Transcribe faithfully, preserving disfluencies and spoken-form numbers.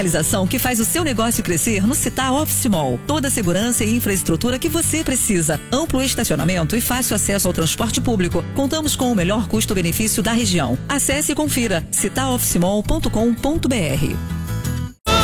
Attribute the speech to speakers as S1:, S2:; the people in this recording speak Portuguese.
S1: Realização que faz o seu negócio crescer no Città Office Mall. Toda a segurança e infraestrutura que você precisa. Amplo estacionamento e fácil acesso ao transporte público. Contamos com o melhor custo-benefício da região. Acesse e confira città office mall ponto com ponto br.